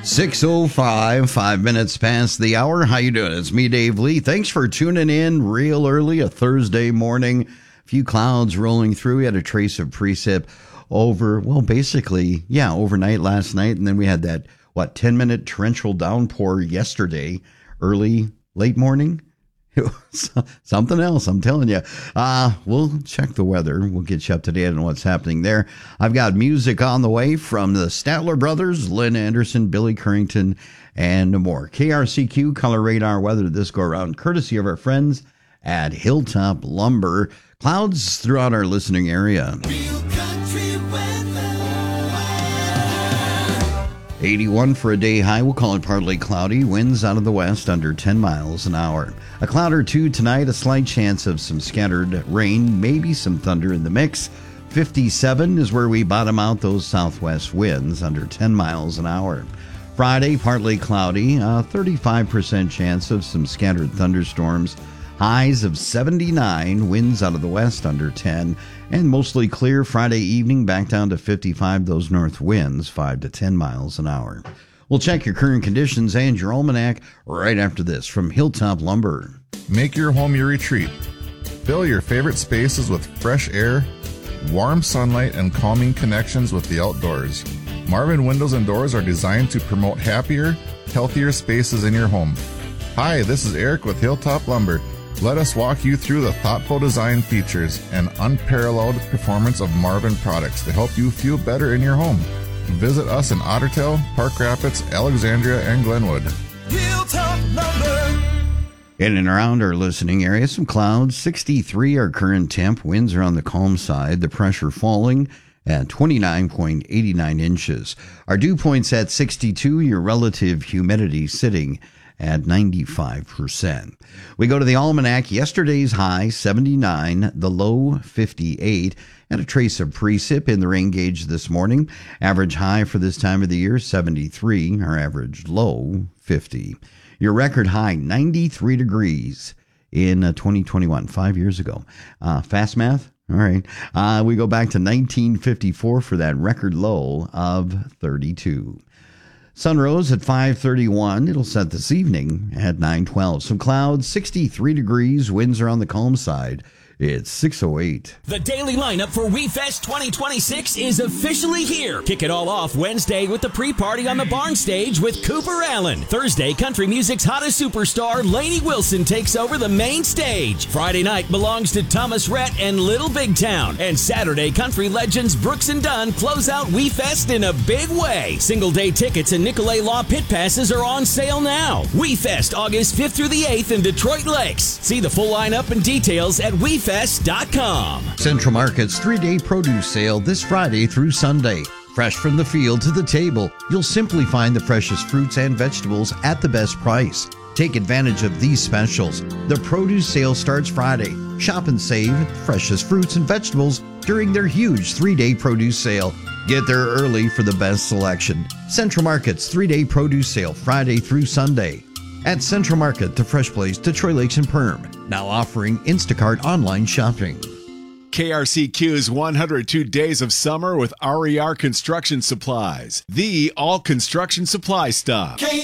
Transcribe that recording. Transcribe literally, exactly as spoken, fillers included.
six oh five, five minutes past the hour. How you doing? It's me, Dave Lee. Thanks for tuning in real early, a Thursday morning. A few clouds rolling through. We had a trace of precip over, well, basically, yeah, overnight last night. And then we had that, what, ten-minute torrential downpour yesterday, early, late morning. It was something else, I'm telling you. Uh, we'll check the weather. We'll get you up to date on what's happening there. I've got music on the way from the Statler Brothers, Lynn Anderson, Billy Currington, and more. K R C Q Color Radar weather this go around, courtesy of our friends at Hilltop Lumber. Clouds throughout our listening area. Real country weather. eighty-one for a day high. We'll call it partly cloudy. Winds out of the west under ten miles an hour. A cloud or two tonight. A slight chance of some scattered rain. Maybe some thunder in the mix. fifty-seven is where we bottom out those southwest winds under ten miles an hour. Friday, partly cloudy. A thirty-five percent chance of some scattered thunderstorms. Highs of seventy-nine. Winds out of the west under ten. And mostly clear Friday evening, back down to fifty-five, those north winds, five to ten miles an hour. We'll check your current conditions and your almanac right after this from Hilltop Lumber. Make your home your retreat. Fill your favorite spaces with fresh air, warm sunlight, and calming connections with the outdoors. Marvin Windows and Doors are designed to promote happier, healthier spaces in your home. Hi, this is Eric with Hilltop Lumber. Let us walk you through the thoughtful design features and unparalleled performance of Marvin products to help you feel better in your home. Visit us in Ottertail, Park Rapids, Alexandria, and Glenwood. Hilltop Lumber. In and around our listening area, some clouds. sixty-three our current temp. Winds are on the calm side. The pressure falling at twenty-nine point eight nine inches. Our dew point's at sixty-two. Your relative humidity sitting at ninety-five percent. We go to the almanac. Yesterday's high, seventy-nine, the low, fifty-eight, and a trace of precip in the rain gauge this morning. Average high for this time of the year, seventy-three. Our average low, fifty. Your record high, ninety-three degrees in uh, twenty twenty-one, five years ago. Uh, fast math? All right. Uh, we go back to nineteen fifty-four for that record low of thirty-two. Sun rose at five thirty-one. It'll set this evening at nine twelve. Some clouds, sixty-three degrees. Winds are on the calm side. It's six oh eight. The daily lineup for WeFest twenty twenty-six is officially here. Kick it all off Wednesday with the pre-party on the barn stage with Cooper Allen. Thursday, country music's hottest superstar, Lainey Wilson, takes over the main stage. Friday night belongs to Thomas Rhett and Little Big Town. And Saturday, country legends Brooks and Dunn close out WeFest in a big way. Single-day tickets and Nicolay Law pit passes are on sale now. WeFest, August fifth through the eighth in Detroit Lakes. See the full lineup and details at WeFest dot com. Central Market's three-day produce sale this Friday through Sunday. Fresh from the field to the table, you'll simply find the freshest fruits and vegetables at the best price. Take advantage of these specials. The produce sale starts Friday. Shop and save freshest fruits and vegetables during their huge three-day produce sale. Get there early for the best selection. Central Market's three-day produce sale Friday through Sunday. At Central Market, the fresh place, Detroit Lakes and Perm. Now offering Instacart online shopping. K R C Q's one hundred two Days of Summer with R E R Construction Supplies. The all construction supply stop.